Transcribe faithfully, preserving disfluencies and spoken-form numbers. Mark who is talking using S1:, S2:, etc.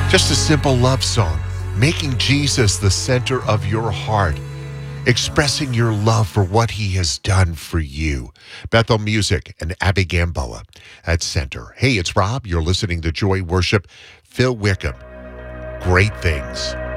S1: Just a simple love song, making Jesus the center of your heart, expressing your love for what he has done for you. Bethel Music and Abby Gamboa at center. Hey, it's Rob. You're listening to Joy Worship. Phil Wickham. Great things.